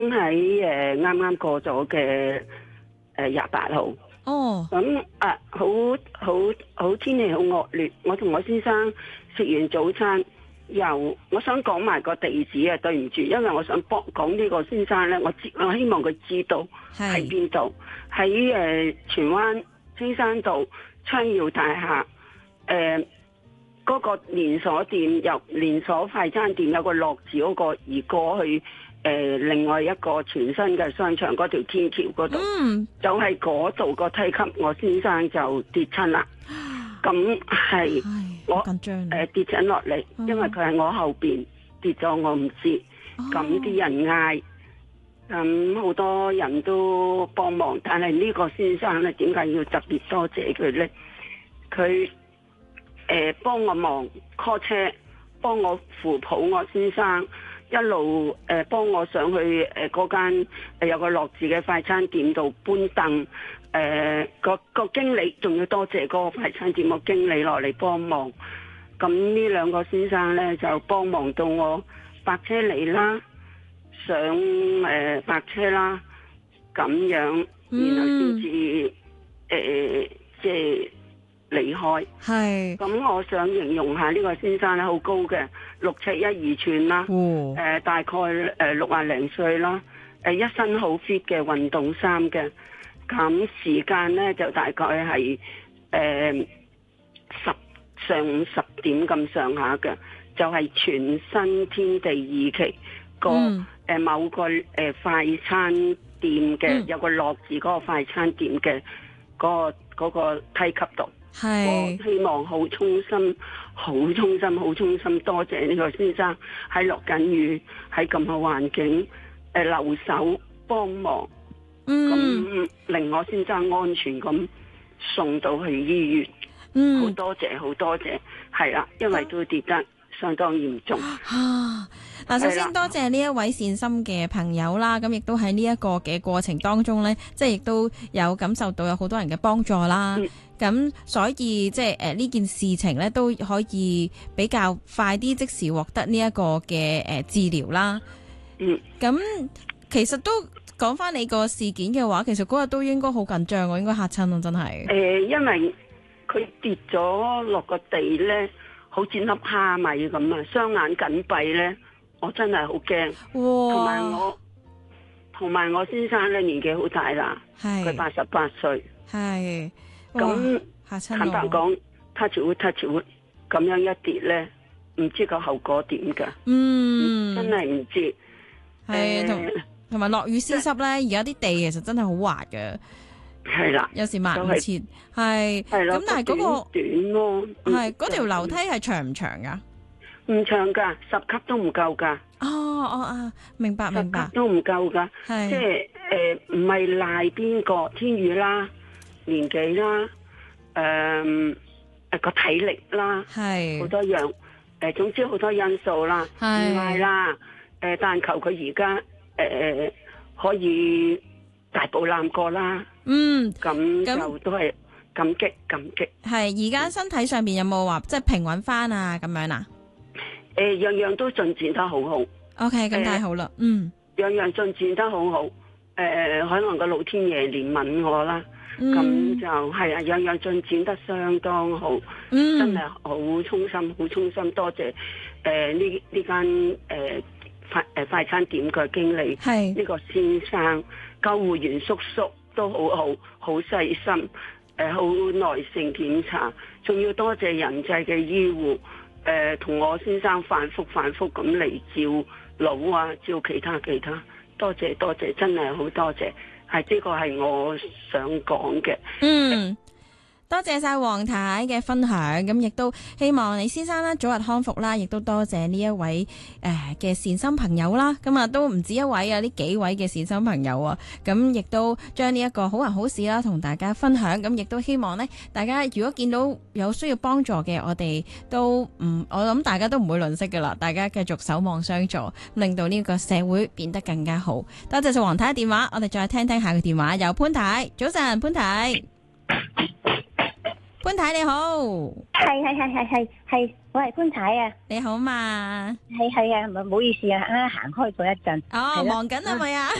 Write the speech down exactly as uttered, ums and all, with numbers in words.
喺誒啱啱過咗嘅誒廿八號。 哦， 咁啊，好好好天氣好惡劣，我同我先生食完早餐，又我想講埋個地址啊，對唔住，因為我想幫講呢個先生咧，我知我希望佢知道喺邊度，喺誒荃灣青山道昌耀大廈誒嗰個連鎖店，由連鎖快餐店有個樂字嗰個而過去。誒、呃，另外一個全新嘅商場嗰條天橋嗰度，嗯、就係嗰度個梯級，我先生就跌親啦。咁係我誒、呃、跌緊落嚟，哦、因為佢喺我後邊跌咗，我唔知。咁啲、哦、人嗌，咁好多人都幫忙，但係呢個先生咧，點解要特別多謝佢咧？佢誒幫我忙 call 車，幫我扶抱我先生。一路誒幫、呃、我上去誒嗰間誒有個樂字嘅快餐店度搬凳，誒、呃、個個經理仲要多謝嗰個快餐店個經理落嚟幫忙。咁呢兩個先生咧就幫忙到我泊車嚟啦，上誒、呃、泊車啦，咁樣然後先至誒即係離開。係咁是，我想形容下呢個先生咧，好高嘅。六尺一二寸啦，誒、哦呃、大概誒六廿零歲啦，誒、呃、一身好 fit 嘅運動衫嘅，咁時間咧就大概係誒、呃、十上午十點咁上下嘅，就係、是、全新天地二期個誒、嗯呃、某個誒、呃、快餐店嘅、嗯、有個樂字嗰個快餐店嘅嗰、那個嗰、那個梯級度。係，我希望好衷心、好衷心、好衷心多謝呢個先生喺落緊雨，喺咁嘅環境，誒、呃、留守幫忙，咁、嗯、令我先生安全咁送到去醫院。嗯，好多謝，好多謝，係啦，因為都跌得相當嚴重。 啊，嗱，首先多謝呢一位善心嘅朋友啦，咁亦都喺呢一個嘅過程當中呢，即係亦都有感受到有好多人嘅幫助啦。咁、嗯、所以即係誒呢件事情呢，都可以比較快啲即時獲得呢一個嘅誒、呃、治療啦。嗯，咁其實都講翻你個事件嘅話，其實嗰日都應該好緊張，我應該嚇親咯，真係。誒、 呃，因為佢跌咗落個地呢，好似粒蝦米咁啊，雙眼緊閉呢，我真係好驚。同埋我同埋我先生咧年紀好大啦，佢八十八歲。係。咁坦白講 touch wood touch wood 咁樣一跌咧，唔知個後果點噶。嗯，真係唔知。 係同同埋落雨絲濕咧，而家啲地其實真係好滑嘅。係啦，有時抹唔切。係係咯，咁但係嗰個短咯。係嗰條樓梯係長唔長噶？ 唔長噶，十級都唔夠噶。 哦哦啊，明白明白。 十級都唔夠噶，係即係誒，唔係賴邊個天雨啦。年紀啦，誒誒個體力啦，係好多樣，誒、呃、總之好多因素啦，唔係啦，誒、呃、但求佢而家誒可以大步攬過啦，嗯，咁就都係感激感激。 係而家身體上邊有冇話即係平穩翻啊？咁樣啊？ 誒、呃、樣樣都進展得好好。OK， 咁太好啦，呃、嗯，樣樣進展得好好，誒、呃、可能個老天爺憐憫我啦。咁、嗯、就係啊，樣樣進展得相當好，嗯、真係好衷心，好衷心多謝誒呢呢間誒快誒快餐店嘅經理，係呢是個先生，救護員叔叔都好好，好細心，誒好耐性檢查，仲要多謝仁濟嘅醫護，誒、呃、同我先生反覆反覆咁嚟照老啊，照其他其他，多謝多謝，真係好多謝。係呢個係我想講嘅。嗯， 多謝晒黃太嘅分享，咁亦都希望你先生啦早日康復啦，亦都多謝呢一位誒嘅善心朋友啦。咁啊都唔止一位啊，呢幾位嘅善心朋友啊，咁亦都將呢一個好人好事啦同大家分享。咁亦都希望呢，大家如果見到有需要幫助嘅，我哋都唔，我諗大家都唔會吝嗇噶啦，大家繼續守望相助，令到呢個社會變得更加好。多謝晒黃太嘅電話，我哋再聽聽下個電話，有潘太，早晨潘太。潘太你好， 係係係係係係我係潘太啊， 你好嘛？ 係係啊，唔好意思啊，啱啱行開咗一陣。 哦，忙緊係咪啊？